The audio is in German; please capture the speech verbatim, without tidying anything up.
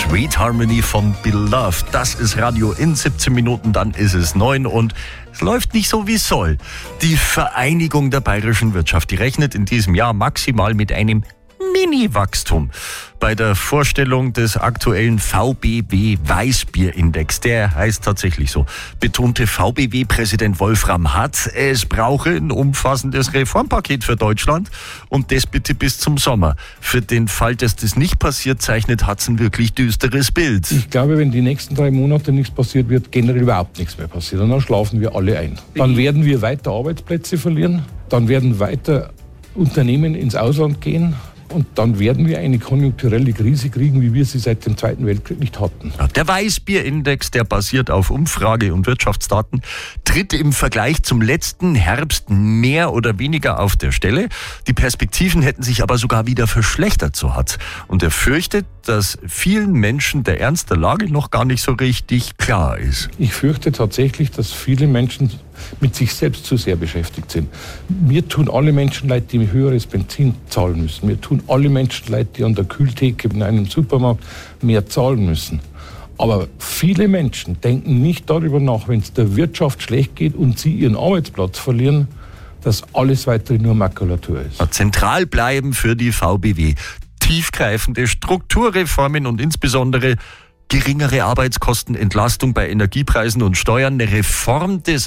Sweet Harmony von Beloved. Das ist Radio in siebzehn Minuten, dann ist es neun und es läuft nicht so, wie es soll. Die Vereinigung der bayerischen Wirtschaft, die rechnet in diesem Jahr maximal mit einem Mini-Wachstum. Bei der Vorstellung des aktuellen V B W-Weißbierindex, der heißt tatsächlich so, betonte V B W-Präsident Wolfram Hatt, es brauche ein umfassendes Reformpaket für Deutschland und das bitte bis zum Sommer. Für den Fall, dass das nicht passiert, zeichnet Hatt ein wirklich düsteres Bild. Ich glaube, wenn die nächsten drei Monate nichts passiert, wird generell überhaupt nichts mehr passieren. Und dann schlafen wir alle ein. Dann werden wir weiter Arbeitsplätze verlieren, dann werden weiter Unternehmen ins Ausland gehen. Und dann werden wir eine konjunkturelle Krise kriegen, wie wir sie seit dem Zweiten Weltkrieg nicht hatten. Der Weißbierindex, der basiert auf Umfrage- und Wirtschaftsdaten, tritt im Vergleich zum letzten Herbst mehr oder weniger auf der Stelle. Die Perspektiven hätten sich aber sogar wieder verschlechtert, so Hatt. Und er fürchtet, dass vielen Menschen der Ernst der Lage noch gar nicht so richtig klar ist. Ich fürchte tatsächlich, dass viele Menschen mit sich selbst zu sehr beschäftigt sind. Mir tun alle Menschen leid, die höheres Benzin zahlen müssen. Mir tun alle Menschen leid, die an der Kühltheke in einem Supermarkt mehr zahlen müssen. Aber viele Menschen denken nicht darüber nach, wenn es der Wirtschaft schlecht geht und sie ihren Arbeitsplatz verlieren, dass alles weitere nur Makulatur ist. Zentral bleiben für die V B W tiefgreifende Strukturreformen und insbesondere geringere Arbeitskostenentlastung bei Energiepreisen und Steuern, eine Reform des